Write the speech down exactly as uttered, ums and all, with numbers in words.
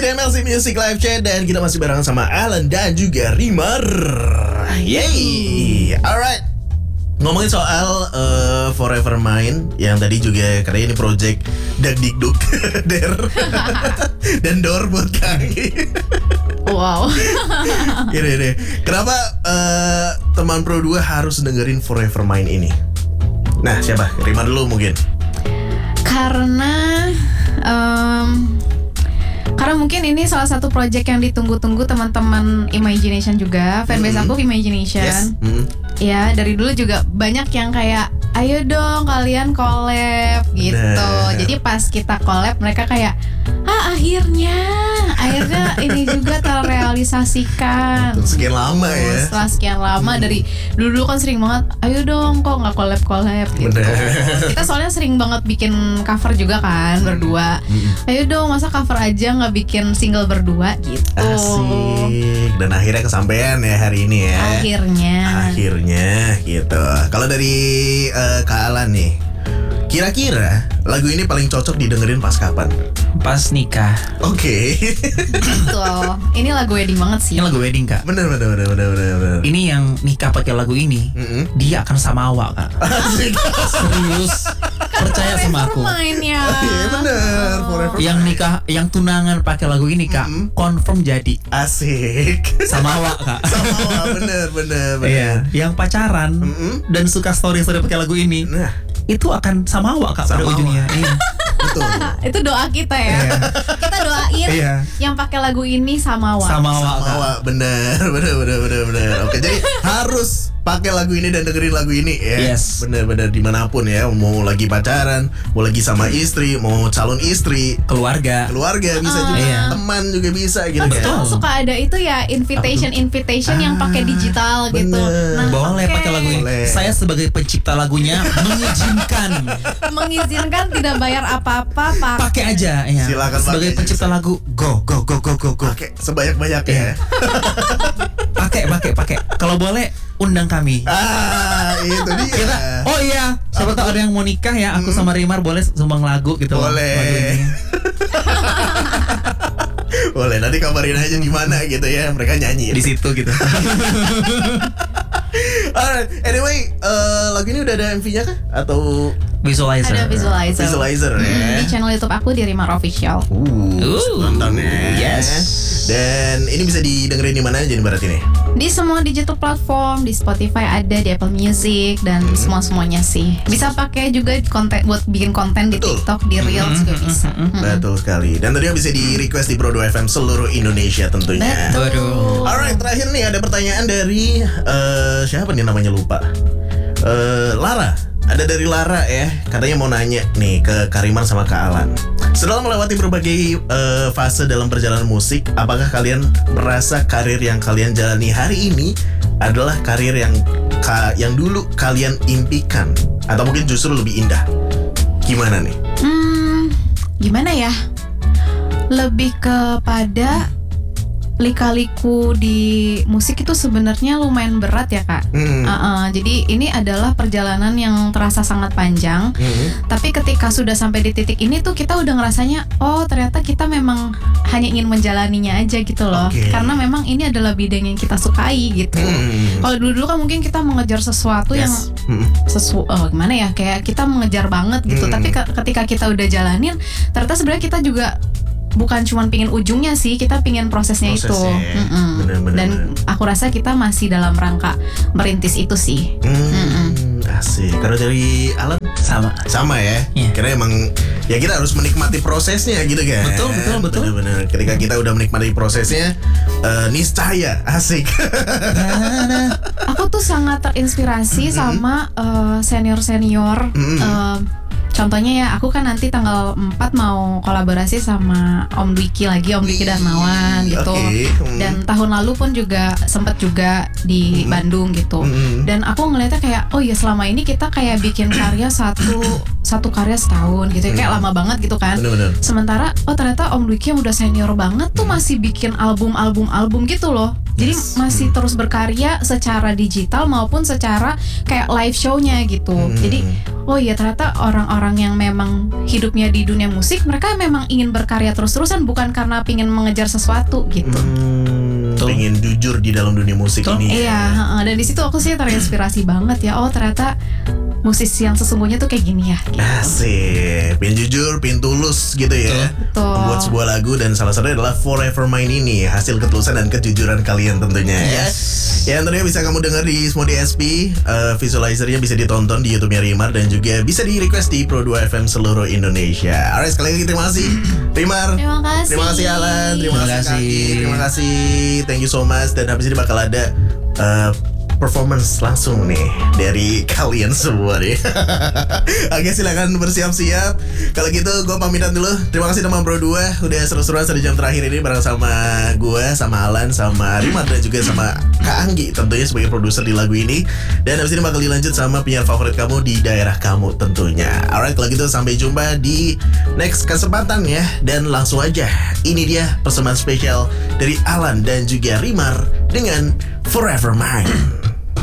di M L C Music Live Chat dan kita masih barengan sama Alan dan juga Rimar. Yeay. Alright. Ngomongin soal uh, Forever Mine yang tadi juga katanya ini project Dagdikduk Der dan Dor buat kaki. Wow. Ini deh. Kenapa uh, teman Pro dua harus dengerin Forever Mine ini? Nah, siapa? Rimar dulu mungkin. Karena um, Karena mungkin ini salah satu project yang ditunggu-tunggu teman-teman Imagination juga. Fanbase Mm-hmm. aku Imagination. Yes. Mm-hmm. Ya, dari dulu juga banyak yang kayak ayo dong kalian collab gitu. Nah. Jadi pas kita collab mereka kayak ah akhirnya akhirnya ini juga terrealisasikan. Sekian lama ya. Setelah sekian lama Hmm. dari dulu kan sering banget ayo dong kok nggak collab collab gitu. Bener. Kita soalnya sering banget bikin cover juga kan berdua. Hmm. Ayo dong masa cover aja nggak bikin single berdua gitu. Asik. Dan akhirnya kesampaian ya hari ini ya. Akhirnya. Akhirnya gitu. Kalau dari uh, Kak Alan nih, kira-kira lagu ini paling cocok didengerin pas kapan? Pas nikah. Oke. Betul. Ini lagu wedding banget sih. Ini lagu wedding kak. Bener bener bener bener bener. bener. Ini yang nikah pakai lagu ini, Mm-mm. dia akan samawa kak. Asik. Serius. Percaya sama aku. Main ya. Iya bener. Forever Yang Mine. nikah, yang tunangan pakai lagu ini kak, Mm-mm. confirm jadi Asik. samawa kak. Sama bener bener bener. Iya. Yang pacaran Mm-mm. dan suka story-story pakai lagu ini, Nah, itu akan samawa kak pada Samawa. ujungnya. Iya. betul. Itu doa kita ya. Iya. Kita doain Iya. yang pakai lagu ini samawa. Samawa kak. Sama bener bener bener bener bener. Oke, jadi harus pakai lagu ini dan dengerin lagu ini ya. Yes. Bener-bener dimanapun ya. Mau lagi pacaran, mau lagi sama istri, mau calon istri, Keluarga. keluarga bisa Ah. juga, Iya. teman juga bisa gitu Kan ya. sekarang suka ada itu ya invitation invitation yang pakai digital gitu. bener. Nah, Boleh oke. pakai lagu ini. Boleh. Saya sebagai pencipta lagunya mengizinkan. Mengizinkan tidak bayar apa-apa, Pak. Pakai aja ya. Silakan Sebagai pakai. pencipta lagu, go go go go go go. Pakai sebanyak-banyaknya ya. Pakai pakai pakai. Kalau boleh undang kami. Ah, itu dia. Kita, oh iya, siapa tahu ada yang mau nikah ya, aku sama Rimar boleh sumbang lagu gitu. loh, Boleh. lagu ini. Boleh, nanti kabarin aja di mana gitu ya. Mereka nyanyi. Di situ gitu. Alright, anyway, eh, lagu ini udah ada M V-nya kah? Atau Visualizer. Ada visualizer. visualizer Hmm, ya? di channel YouTube aku di Rimar Official. Uh, Uh, nonton ya. yes. Dan ini bisa didengerin di mana aja nih berarti nih? Di semua digital platform, di Spotify ada, di Apple Music dan semua semuanya sih. Bisa pakai juga konten buat bikin konten di Betul. TikTok, di Reels juga bisa. Mm-mm. Betul sekali. Dan tentunya bisa di request di Pro dua F M seluruh Indonesia tentunya. Betul. Waduh. Alright, terakhir nih ada pertanyaan dari eh, siapa nih namanya lupa. Eh, Lara. Ada dari Lara ya, katanya mau nanya nih ke Karimar sama Kak Alan. Setelah melewati berbagai eh, fase dalam perjalanan musik, apakah kalian merasa karir yang kalian jalani hari ini adalah karir yang ka, yang dulu kalian impikan atau mungkin justru lebih indah? Gimana nih? Hmm, gimana ya? Lebih kepada lika-liku di musik itu sebenarnya lumayan berat ya kak. Hmm. Uh-uh, jadi ini adalah perjalanan yang terasa sangat panjang. Hmm. Tapi ketika sudah sampai di titik ini tuh kita udah ngerasanya, oh ternyata kita memang hanya ingin menjalaninya aja gitu loh. Oke. Karena memang ini adalah bidang yang kita sukai gitu. Hmm. Kalau dulu-dulu kan mungkin kita mengejar sesuatu yang Yes. Hmm. sesu oh, gimana ya, kayak kita mengejar banget gitu. Hmm. Tapi ke- ketika kita udah jalanin, ternyata sebenarnya kita juga bukan cuma pingin ujungnya sih, kita pingin prosesnya, itu. Prosesnya. Mm-mm. Bener-bener. Dan aku rasa kita masih dalam rangka merintis itu sih. Hmm. Asik. Kalau dari Alan Sama. sama ya. Iya. Karena emang ya kita harus menikmati prosesnya gitu kan. Betul, betul, betul. Bener-bener. Ketika kita udah menikmati prosesnya, eh, niscaya asik. Aku tuh sangat terinspirasi sama eh, senior-senior. Mm-mm. eh, Contohnya ya, aku kan nanti tanggal empat mau kolaborasi sama Om Dwiki lagi, Om Dwiki Darmawan gitu. Oke. Hmm. Dan tahun lalu pun juga sempet juga di Hmm. Bandung gitu. Hmm. Dan aku ngeliatnya kayak, oh ya selama ini kita kayak bikin karya satu satu karya setahun gitu, kayak Hmm. lama banget gitu kan. Bener-bener. Sementara oh ternyata Om Dwiki yang udah senior banget tuh masih bikin album-album album gitu loh. Jadi Yes. masih Hmm. terus berkarya secara digital maupun secara kayak live show-nya gitu. Hmm. Jadi oh iya ternyata orang-orang yang memang hidupnya di dunia musik, mereka memang ingin berkarya terus-terusan bukan karena pingin mengejar sesuatu gitu. Hmm, Betul. pengen jujur di dalam dunia musik Betul. ini. Iya, ya. heeh. Dan di situ aku sih terinspirasi banget ya. Oh ternyata musisi yang sesungguhnya tuh kayak gini ya. Gitu. Asik, pengen jujur, pengen tulus gitu ya. Betul. Membuat sebuah lagu dan salah satunya adalah Forever Mine ini hasil ketulusan dan kejujuran kalian tentunya ya. Yes. Ya tentunya bisa kamu dengar di Smoothie S P, uh, visualizernya bisa ditonton di YouTube-nya Rimar dan juga bisa di request di Pro dua F M seluruh Indonesia. Alright, sekali lagi terima kasih Rimar. Terima kasih. Terima kasih Alan, terima, Terima kasih kasih. Kaki, terima kasih, thank you so much. Dan habis ini bakal ada uh, performance langsung nih dari kalian semua nih. Oke, silakan bersiap-siap. Kalau gitu gue pamitan dulu. Terima kasih teman Pro dua udah seru-seruan satu jam terakhir ini bareng sama gue, sama Alan, sama Rimar dan juga sama Kak Anggi tentunya sebagai produser di lagu ini. Dan habis ini bakal dilanjut sama penyiar favorit kamu di daerah kamu tentunya. Alright, kalau gitu sampai jumpa di next kesempatan ya. Dan langsung aja, ini dia persembahan spesial dari Alan dan juga Rimar dengan Forever Mine.